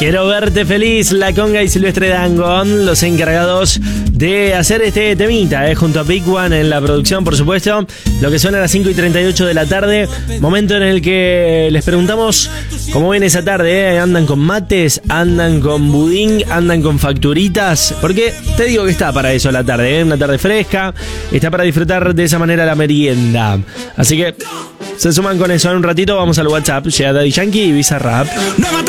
Quiero verte feliz, La Conga y Silvestre Dangond, los encargados de hacer este temita, junto a Big One en la producción, por supuesto. Lo que suena a las 5:38 de la tarde, momento en el que les preguntamos cómo viene esa tarde, ¿Andan con mates? ¿Andan con budín? ¿Andan con facturitas? Porque te digo que está para eso la tarde, una tarde fresca, está para disfrutar de esa manera la merienda. Así que se suman con eso en un ratito, vamos al WhatsApp, llega Daddy Yankee y Bizarrap.